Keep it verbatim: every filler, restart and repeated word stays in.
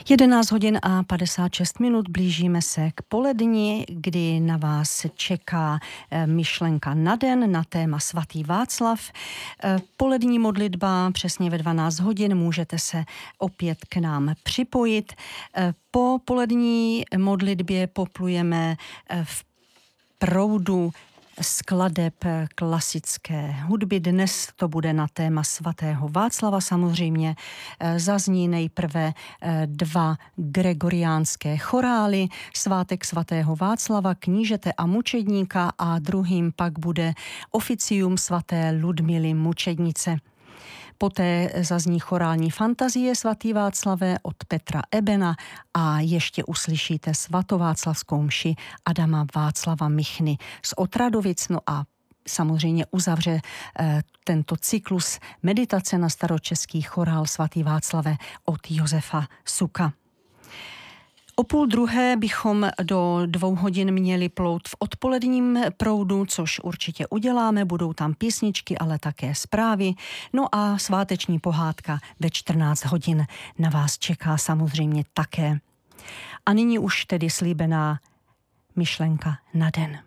jedenáct hodin a padesát šest minut, blížíme se k poledni, kdy na vás čeká myšlenka na den na téma svatý Václav. Polední modlitba přesně ve dvanáct hodin, můžete se opět k nám připojit. Po polední modlitbě poplujeme v proudu skladeb klasické hudby. Dnes to bude na téma svatého Václava. Samozřejmě zazní nejprve dva gregoriánské chorály, svátek svatého Václava, knížete a mučedníka, a druhým pak bude oficium svaté Ludmily mučednice. Poté zazní chorální fantazie svatý Václavé od Petra Ebena a ještě uslyšíte svatováclavskou mši Adama Václava Michny z Otradovic. No a samozřejmě uzavře eh, tento cyklus meditace na staročeský chorál svatý Václave od Josefa Suka. O půl druhé bychom do dvou hodin měli plout v odpoledním proudu, což určitě uděláme. Budou tam písničky, ale také zprávy. No a sváteční pohádka ve čtrnáct hodin na vás čeká samozřejmě také. A nyní už tedy slíbená myšlenka na den.